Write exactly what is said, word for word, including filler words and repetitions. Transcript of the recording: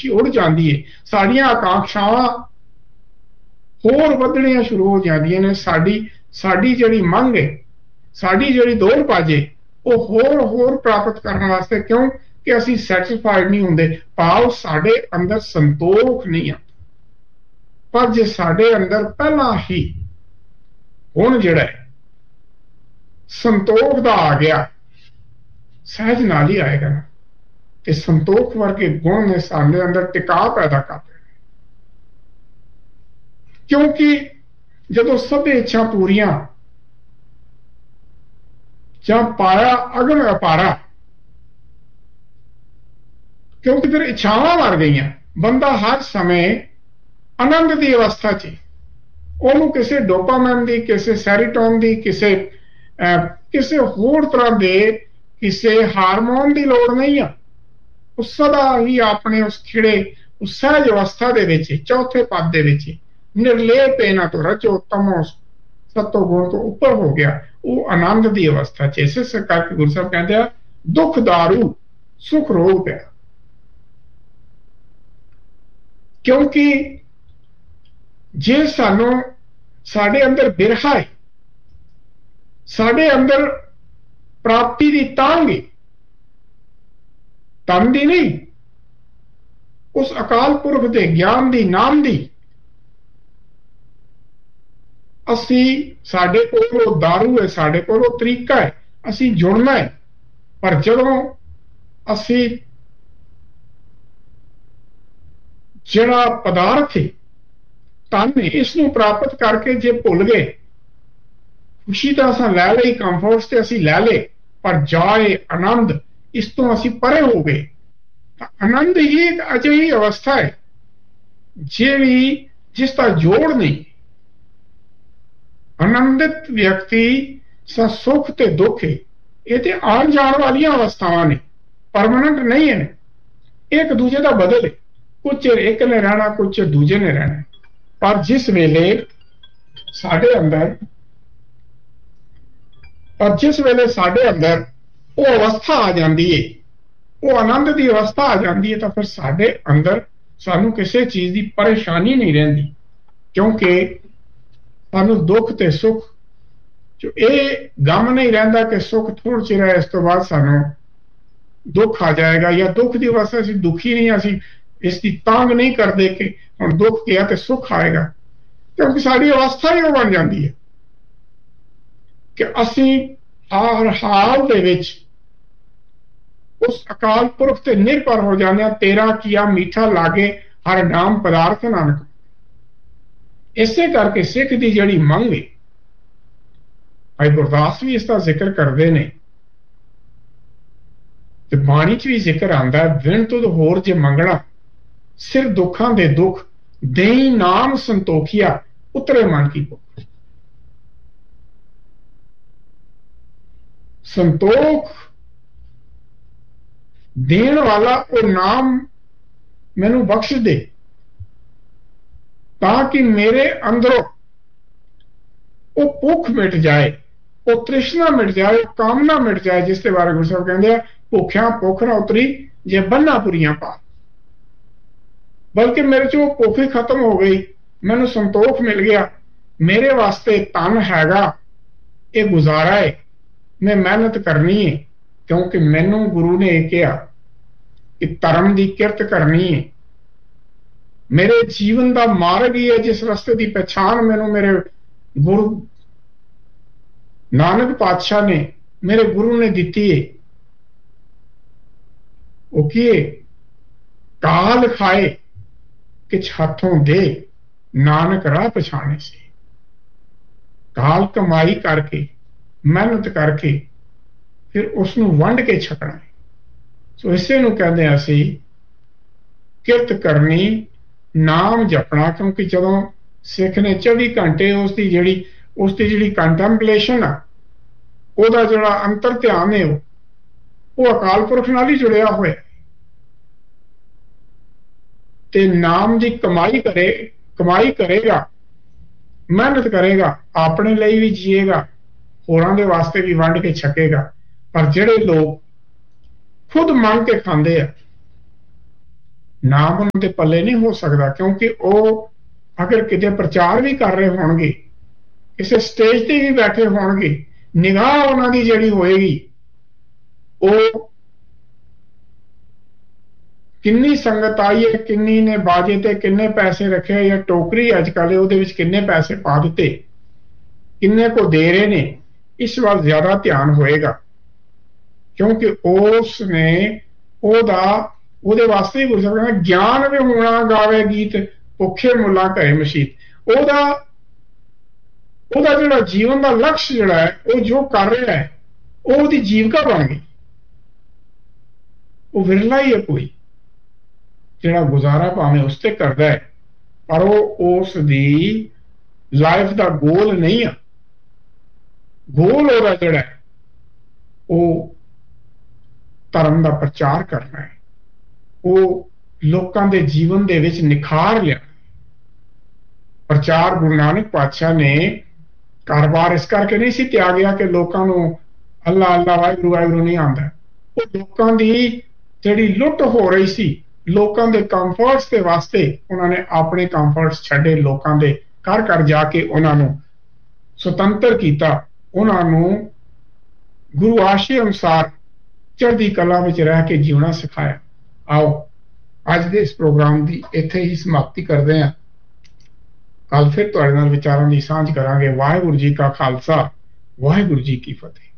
पिछे उड़ जाती है, साड़ियां आकांक्षावां होर वधणियां शुरू हो जांदियां ने, साडी साडी जिहड़ी मंग है, साडी जिहड़ी दौड़ पाजे वो होर होर प्राप्त करने वास्ते, क्यों कि असीं सैटिस्फाइड नहीं हुंदे, भाव साडे अंदर संतोख नहीं आता। पर जे साडे अंदर पहला ही हुण जिहड़ा है संतोख दा आ गया, सहज नाल ही आएगा ना, ते संतोख वर्गे गुण ने साडे अंदर टिका पैदा कर देना। क्योंकि जदों सब इच्छा पूरियां जां पाया अगम अपारा, क्योंकि फिर इच्छावां मर गईयां, बंदा हर समय आनंद की अवस्था च, ਉਹਨੂੰ ਕਿਸੇ ਡੋਪਾਮਾइन की, किसी सैरीटोन की, किसी किसी होर तरह के किसी हारमोन की लोड़ नहीं है। उस सदा ही अपने उस खिड़े उस सहज अवस्था दे विच, चौथे पद दे विच निर्लेप ना तो रजो तमो सतो गुण तो ऊपर हो गया, वो आनंद की अवस्था च। इस करके गुरु साहब कहते हैं दुख दारू सुख रोग है, क्योंकि जे सानू साडे अंदर बिरहा है, साडे अंदर प्राप्ति की तांग है, तन दी नहीं, उस अकाल पुरख के ज्ञान दी नाम दी, असी साडे कोल वो दारू है, साडे कोल वो तरीका है, असी जुड़ना है। पर जदों असी जिहड़ा पदार्थ है तन इसनूं प्राप्त करके जे भुल गए, खुशी तो असां लै लई, कंफर्ट्स ते असीं लै ले, पर जाए आनंद इस तो असीं परे हो गए। आनंद ही एक अजिही अवस्था है जिहड़ी जिसका जोड़ नहीं। आनंदित व्यक्ति सा सुख ते दुख है, ये ते आन जान वाली अवस्थावां ने, परमानेंट नहीं है, एक दूजे का बदल है। कुछ चिर एक ने रहना, कुछ चिर दूजे ने रहना। पर जिस वेले साडे अंदर पर जिस वेले साडे अंदर वो अवस्था आ जाती है, वो आनंद की अवस्था आ जाती है, तो फिर साडे अंदर सानू किसी चीज की परेशानी नहीं रहिंदी, क्योंकि सानू दुख ते सुख जो ये गम नहीं रहिंदा कि सुख थोड़ा चिर है, इस तो बाद सानू दुख आ जाएगा, या दुख की अवस्था असीं दुखी नहीं, असीं इसकी तांग नहीं करते कि हुण दुख गया तो सुख आएगा, क्योंकि साड़ी अवस्था ही वो बन जाती है कि असी हर हाल दे विच उस अकाल पुरख ते निर्भर हो जाने। तेरा किया मीठा लागे हर नाम पदार्थ नानक। इसे करके सिख की जिहड़ी मंग है, भाई गुरदास भी इसका जिक्र करते हैं, ते बाणी च भी जिक्र आंदा है, विण तुद होर जे मंगना सिर दुखां दे दुख देई नाम संतोखिया उतरे मन की भुख। संतोख देण वाला वो नाम मैनू बख्श दे, ताकि मेरे अंदरों वो भुख मिट जाए, वो तृष्णा मिट जाए, वो कामना मिट जाए, जिसके बारे गुरु साहब कहते हैं भुखिया भुख ना उतरी जे बन्ना पुरियां पा। बल्कि मेरे चो भुख ही खत्म हो गई, मैनू संतोख मिल गया, मेरे वास्ते तन हैगा, ये गुजारा है, मैं मेहनत करनी है, क्योंकि मैनू गुरु ने यह कहा कि धर्म की किरत करनी है। मेरे जीवन का मार्ग ही है, जिस रस्ते की पहचान मैनू मेरे गुरु नानक पातशाह ने, मेरे गुरु ने दी है। वो किए काल खाए किछ हाथों दे, नानक राह पछाने से। काल कमाई करके मेहनत करके फिर उसनू वंड के छकना है। सो इसे नू कहते हैं असी किरत करनी, नाम जपना, क्योंकि जदों सिख ने चौबी घंटे उसकी जिहड़ी उसकी जिहड़ी कंटैंपलेशन आ, ओहदा जिहड़ा अंतर ध्यान है, वो अकाल पुरख नाल ही जुड़िया होया, ते नाम की कमाई करे कमाई करेगा, मेहनत करेगा, अपने लिए भी जिएगा, होरां दे वास्ते भी वंड के छकेगा। पर जिहड़े लोग खुद मंग के खांदे आ, ਨਾਮ ਉਹਨਾਂ ਦੇ ਪੱਲੇ ਨਹੀਂ ਹੋ ਸਕਦਾ, ਕਿਉਂਕਿ ਉਹ ਅਗਰ ਕਿਤੇ ਪ੍ਰਚਾਰ ਵੀ ਕਰ ਰਹੇ ਹੋਣਗੇ, ਕਿਸੇ ਸਟੇਜ ਤੇ ਵੀ ਬੈਠੇ ਹੋਣਗੇ, ਨਿਗਾਹ ਉਹਨਾਂ ਦੀ ਜਿਹੜੀ ਹੋਏਗੀ ਉਹ ਕਿੰਨੀ ਸੰਗਤ ਆਈ ਹੈ, ਕਿੰਨੀ ਨੇ ਬਾਜੇ ਤੇ ਕਿੰਨੇ ਪੈਸੇ ਰੱਖੇ, ਜਾਂ ਟੋਕਰੀ ਅੱਜ ਕੱਲ੍ਹ ਉਹਦੇ ਵਿੱਚ ਕਿੰਨੇ ਪੈਸੇ ਪਾ ਦਿੱਤੇ, ਕਿੰਨੇ ਕੋ ਦੇ ਰਹੇ ਨੇ, ਇਸ ਵੱਲ ਜ਼ਿਆਦਾ ਧਿਆਨ ਹੋਏਗਾ। ਕਿਉਂਕਿ ਉਸ ਨੇ ਉਹਦਾ ਉਹਦੇ ਵਾਸਤੇ ਹੀ ਗੁਰੂ ਸਾਹਿਬ ਕਹਿੰਦੇ ਗਿਆਨ ਵਿਹੂਣਾ ਗਾਵੇ ਗੀਤ, ਭੁੱਖੇ ਮੁੱਲਾ ਘਰੇ ਮਸੀਤ। ਉਹਦਾ ਉਹਦਾ ਜਿਹੜਾ ਜੀਵਨ ਦਾ ਲਕਸ਼ ਜਿਹੜਾ ਹੈ, ਉਹ ਜੋ ਕਰ ਰਿਹਾ ਹੈ ਉਹ ਉਹਦੀ ਜੀਵਿਕਾ ਬਣ ਗਈ। ਉਹ ਵਿਰਲਾ ਹੀ ਹੈ ਕੋਈ ਜਿਹੜਾ ਗੁਜ਼ਾਰਾ ਭਾਵੇਂ ਉਸ ਤੇ ਕਰਦਾ ਹੈ, ਪਰ ਉਹ ਉਸ ਦੀ ਲਾਈਫ ਦਾ ਗੋਲ ਨਹੀਂ ਆ। ਗੋਲ ਉਹਦਾ ਜਿਹੜਾ ਉਹ ਧਰਮ ਦਾ ਪ੍ਰਚਾਰ ਕਰਨਾ ਹੈ, ਉਹ ਲੋਕਾਂ ਦੇ ਜੀਵਨ ਦੇ ਵਿੱਚ ਨਿਖਾਰ ਲਿਆ। ਪ੍ਰਚਾਰ ਗੁਰੂ ਨਾਨਕ ਪਾਤਸ਼ਾਹ ਨੇ ਕਾਰੋਬਾਰ ਇਸ ਕਰਕੇ ਨਹੀਂ ਸੀ ਤਿਆਗਿਆ ਕਿ ਲੋਕਾਂ ਨੂੰ ਅੱਲਾ ਅੱਲਾ ਵਾਹਿਗੁਰੂ ਵਾਹਿਗੁਰੂ ਨਹੀਂ ਆਉਂਦਾ। ਉਹ ਲੋਕਾਂ ਦੀ ਜਿਹੜੀ ਲੁੱਟ ਹੋ ਰਹੀ ਸੀ, ਲੋਕਾਂ ਦੇ ਕੰਫਰਟਸ ਦੇ ਵਾਸਤੇ ਉਹਨਾਂ ਨੇ ਆਪਣੇ ਕੰਫਰਟਸ ਛੱਡੇ, ਲੋਕਾਂ ਦੇ ਘਰ ਘਰ ਜਾ ਕੇ ਉਹਨਾਂ ਨੂੰ ਸੁਤੰਤਰ ਕੀਤਾ, ਉਹਨਾਂ ਨੂੰ ਗੁਰੂ ਆਸ਼ੇ ਅਨੁਸਾਰ ਚੜ੍ਹਦੀ ਕਲਾ ਵਿੱਚ ਰਹਿ ਕੇ ਜਿਉਣਾ ਸਿਖਾਇਆ। ਆਓ ਅੱਜ ਦੇ ਇਸ ਪ੍ਰੋਗਰਾਮ ਦੀ ਇੱਥੇ ਹੀ ਸਮਾਪਤੀ ਕਰਦੇ ਹਾਂ। ਕੱਲ ਫਿਰ ਤੁਹਾਡੇ ਨਾਲ ਵਿਚਾਰਾਂ ਦੀ ਸਾਂਝ ਕਰਾਂਗੇ। ਵਾਹਿਗੁਰੂ ਜੀ ਕਾ ਖਾਲਸਾ, ਵਾਹਿਗੁਰੂ ਜੀ ਕੀ ਫਤਿਹ।